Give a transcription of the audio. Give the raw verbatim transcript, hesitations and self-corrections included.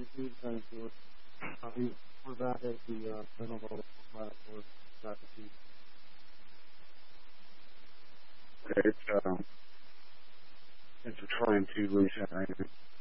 he's going to it. Uh, he was out at the uh, Senegal platform. Got to see. It's um, it's a trying to lose that.